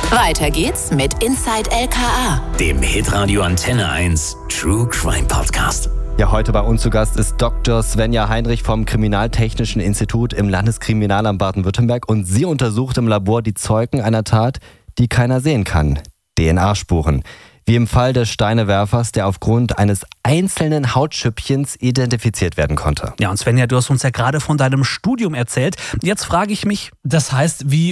Weiter geht's mit Inside LKA, dem Hitradio Antenne 1 True Crime Podcast. Ja, heute bei uns zu Gast ist Dr. Svenja Heinrich vom Kriminaltechnischen Institut im Landeskriminalamt Baden-Württemberg und sie untersucht im Labor die Zeugen einer Tat, die keiner sehen kann. DNA-Spuren. Wie im Fall des Steinewerfers, der aufgrund eines einzelnen Hautschüppchens identifiziert werden konnte. Ja, und Svenja, du hast uns ja gerade von deinem Studium erzählt. Jetzt frage ich mich, das heißt, wie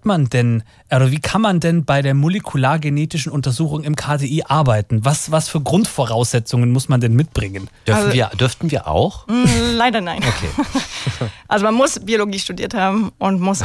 kann man denn bei der molekulargenetischen Untersuchung im KTI arbeiten? Was für Grundvoraussetzungen muss man denn mitbringen? Dürften wir auch? Leider nein. Okay. Also man muss Biologie studiert haben und muss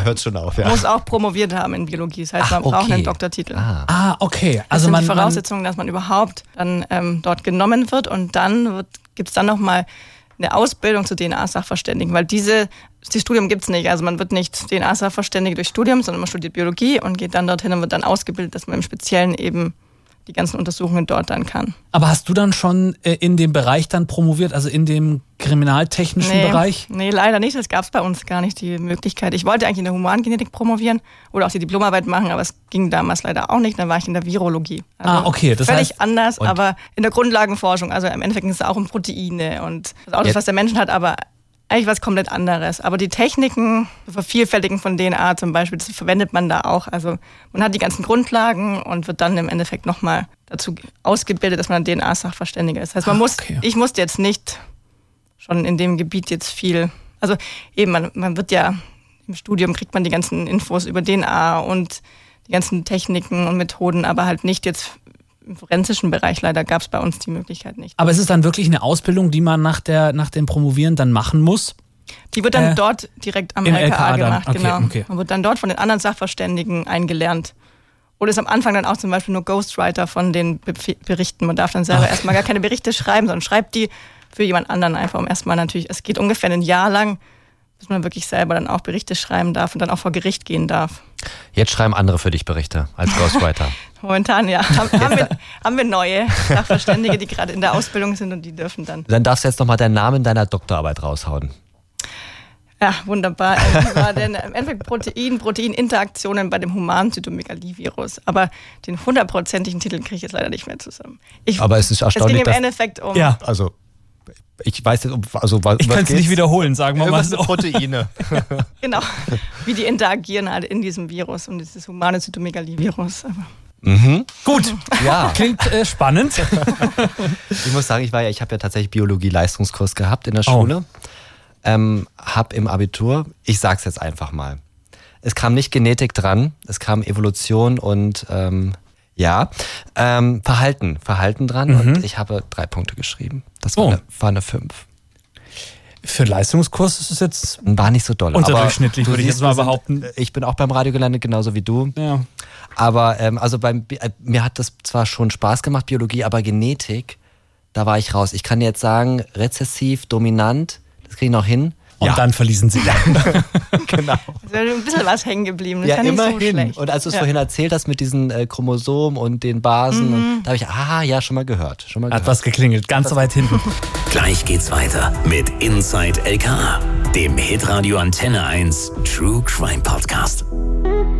auch promoviert haben in Biologie. Das heißt, man braucht einen Doktortitel. Okay. Das sind die Voraussetzungen, dass man überhaupt dann dort genommen wird und dann gibt es dann nochmal eine Ausbildung zu DNA-Sachverständigen, weil das Studium gibt es nicht. Also man wird nicht DNA-Sachverständige durch Studium, sondern man studiert Biologie und geht dann dorthin und wird dann ausgebildet, dass man im Speziellen eben die ganzen Untersuchungen dort dann kann. Aber hast du dann schon in dem Bereich dann promoviert, also in dem kriminaltechnischen Bereich? Nee, leider nicht. Das gab es bei uns gar nicht, die Möglichkeit. Ich wollte eigentlich in der Humangenetik promovieren oder auch die Diplomarbeit machen, aber es ging damals leider auch nicht. Dann war ich in der Virologie. Also okay. Das völlig heißt, anders, aber in der Grundlagenforschung. Also im Endeffekt ist es auch um Proteine und auch das, was der Mensch hat, aber eigentlich was komplett anderes. Aber die Techniken, Vervielfältigen von DNA zum Beispiel, das verwendet man da auch. Also man hat die ganzen Grundlagen und wird dann im Endeffekt nochmal dazu ausgebildet, dass man ein DNA-Sachverständiger ist. Das heißt, ich musste jetzt nicht schon in dem Gebiet jetzt viel, also eben, man wird ja, im Studium kriegt man die ganzen Infos über DNA und die ganzen Techniken und Methoden, aber halt nicht jetzt im forensischen Bereich. Leider gab es bei uns die Möglichkeit nicht. Aber ist es dann wirklich eine Ausbildung, die man nach dem Promovieren dann machen muss? Die wird dann dort direkt am LKA gemacht, genau. Okay. Man wird dann dort von den anderen Sachverständigen eingelernt. Oder ist am Anfang dann auch zum Beispiel nur Ghostwriter von den Berichten. Man darf dann selber erstmal gar keine Berichte schreiben, sondern schreibt die für jemand anderen einfach, um erstmal natürlich, es geht ungefähr ein Jahr lang, bis man wirklich selber dann auch Berichte schreiben darf und dann auch vor Gericht gehen darf. Jetzt schreiben andere für dich Berichte als Ghostwriter. Momentan ja. Haben wir neue Sachverständige, die gerade in der Ausbildung sind und die dürfen dann. Dann darfst du jetzt nochmal deinen Namen deiner Doktorarbeit raushauen. Ja, wunderbar. Wie war denn im Endeffekt Protein-Interaktionen bei dem humanen Zytomegalivirus? Aber den 100%igen Titel kriege ich jetzt leider nicht mehr zusammen. Aber es ist erstaunlich, es ging im Endeffekt um... Ja, also... Ich weiß jetzt, ich kann es nicht wiederholen, sagen wir mal so. Proteine. Genau, wie die interagieren halt in diesem Virus und dieses humane Zytomegalivirus. Gut, ja. Klingt spannend. Ich muss sagen, ich habe ja tatsächlich Biologie-Leistungskurs gehabt in der Schule. Habe im Abitur, ich sag's jetzt einfach mal, es kam nicht Genetik dran, es kam Evolution und Verhalten dran und ich habe 3 Punkte geschrieben. Das war eine 5. Für Leistungskurs ist es jetzt... War nicht so doll. Unterdurchschnittlich, würde ich jetzt mal behaupten. Ich bin auch beim Radio gelandet, genauso wie du. Ja. Aber mir hat das zwar schon Spaß gemacht, Biologie, aber Genetik, da war ich raus. Ich kann jetzt sagen, rezessiv, dominant, das kriege ich noch hin. Und dann verließen sie dann. Genau. Es wäre ein bisschen was hängen geblieben. Das ja, ist ja immerhin. Nicht so schlecht. Und als du es vorhin erzählt hast mit diesen Chromosomen und den Basen, und da habe ich, schon mal gehört. Hat was geklingelt, ganz so weit hinten. Gleich geht's weiter mit Inside LKA, dem Hitradio Antenne 1 True Crime Podcast.